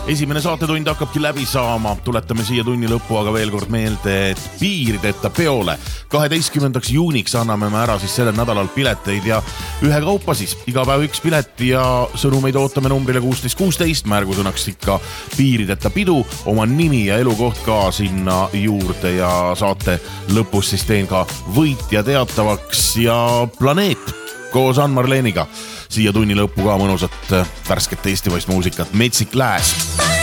Esimene saatetund hakkabki läbi saama. Tuletame siia tunni lõppu aga veel kord meelde, et piirideta peole 12. juuniks anname me ära siis sellel nädalal pileteid ja ühe kaupa siis iga päev üks pilet ja sõnumeid ootame numbrile 1616. Märgusõnaks ikka piirideta pidu, oma nimi ja elukoht ka sinna juurde ja saate lõpus siis teen ka võitja teatavaks ja Planeet koos Ann-Marleniga. Siia tunni lõppu ka mõnusat värsket eestivaist muusikat. Metsik Lääs.